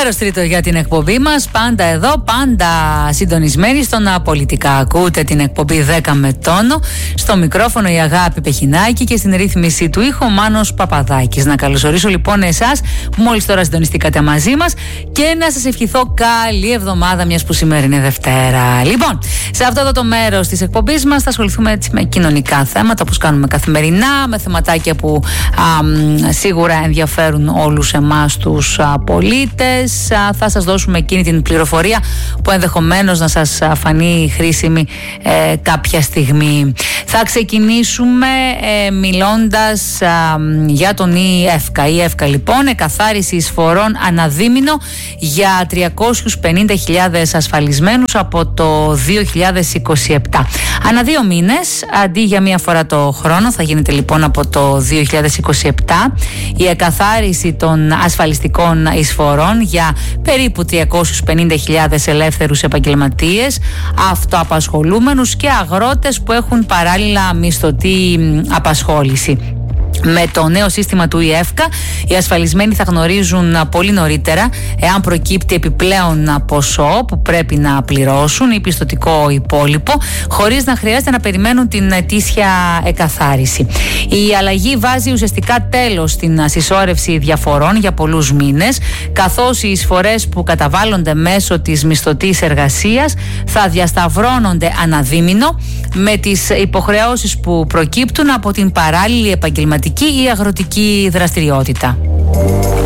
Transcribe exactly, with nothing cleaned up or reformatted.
Μέρος τρίτο για την εκπομπή μας. Πάντα εδώ, πάντα συντονισμένοι στον Πολιτικά. Ακούτε την εκπομπή δέκα με τόνο. Στο μικρόφωνο η Αγάπη Πεχινάκη και στην ρύθμιση του ήχου Μάνος Παπαδάκης. Να καλωσορίσω λοιπόν εσάς που μόλις τώρα συντονιστήκατε μαζί μας και να σας ευχηθώ καλή εβδομάδα, μιας που σήμερα είναι Δευτέρα. Λοιπόν, σε αυτό εδώ το μέρος της εκπομπής μας θα ασχοληθούμε έτσι με κοινωνικά θέματα, όπως κάνουμε καθημερινά, με θεματάκια που α, μ, σίγουρα ενδιαφέρουν όλους εμάς τους α, πολίτες. Α, θα σας δώσουμε εκείνη την πληροφορία που ενδεχομένως να σας α, φανεί χρήσιμη ε, κάποια στιγμή. Θα ξεκινήσουμε ε, μιλώντας α, για τον ΙΕΦΚΑ. Η ΙΕΦΚΑ λοιπόν, εκαθάριση εισφορών αναδίμηνο για τριακόσιους πενήντα χιλιάδες ασφαλισμένους από το δύο χιλιάδες είκοσι επτά. Ανά δύο μήνες, αντί για μία φορά το χρόνο, θα γίνεται λοιπόν από το δύο χιλιάδες είκοσι επτά η εκαθάριση των ασφαλιστικών εισφορών για περίπου τριακόσιους πενήντα χιλιάδες ελεύθερους επαγγελματίες, αυτοαπασχολούμενους και αγρότες που έχουν παράλληλα μισθωτή απασχόληση. Με το νέο σύστημα του ΙΕΦΚΑ, οι ασφαλισμένοι θα γνωρίζουν πολύ νωρίτερα εάν προκύπτει επιπλέον ποσό που πρέπει να πληρώσουν ή πιστωτικό υπόλοιπο, χωρίς να χρειάζεται να περιμένουν την ετήσια εκαθάριση. Η αλλαγή βάζει ουσιαστικά τέλος στην συσσόρευση διαφορών για πολλούς μήνες, καθώς οι εισφορές που καταβάλλονται μέσω της μισθωτής εργασίας θα διασταυρώνονται αναδίμηνο με τις υποχρεώσεις που προκύπτουν από την παράλληλη επαγγελματική ή αγροτική δραστηριότητα.